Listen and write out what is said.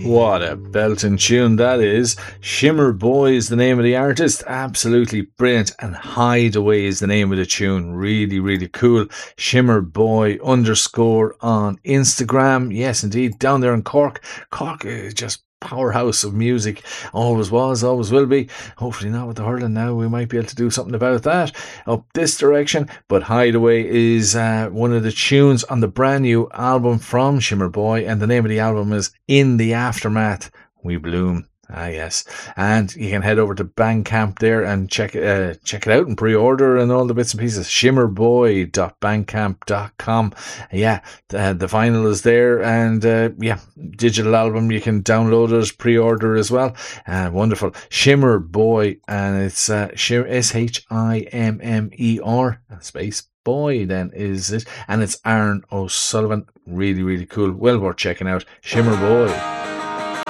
What a belting tune that is. Shimmer Boy is the name of the artist. Absolutely brilliant. And Hideaway is the name of the tune. Really, really cool. Shimmer Boy _ on Instagram. Yes, indeed. Down there in Cork. Cork is just powerhouse of music. Always was, always will be. Hopefully not with the hurling now. We might be able to do something about that up this direction. But Hideaway is one of the tunes on the brand new album from Shimmer Boy, and the name of the album is In the Aftermath We Bloom. Ah, yes. And you can head over to Bandcamp there and check it out and pre-order and all the bits and pieces. shimmerboy.bandcamp.com. Yeah, the vinyl is there, and digital album, you can download it, pre-order as well. Wonderful. Shimmer Boy, and it's SHIMMER space boy then is it, and it's Aaron O'Sullivan. Really, really cool. Well worth checking out. Shimmer Boy.